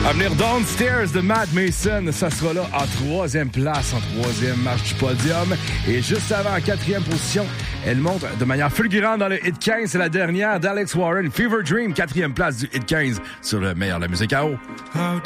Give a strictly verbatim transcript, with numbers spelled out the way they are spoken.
À venir Downstairs de Matt Mason, ça sera là en troisième place, en troisième marche du podium. Et juste avant, en quatrième position, elle monte de manière fulgurante dans le Hit quinze. C'est la dernière d'Alex Warren, Fever Dream, quatrième place du Hit quinze sur le meilleur de la musique à eau. How